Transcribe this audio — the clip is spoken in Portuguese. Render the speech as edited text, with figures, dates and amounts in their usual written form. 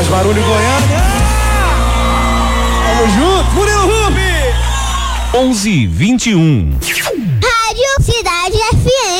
Faz barulho, Goiânia. Tamo junto, Murilo Rubi. 11:21. Rádio Cidade FM.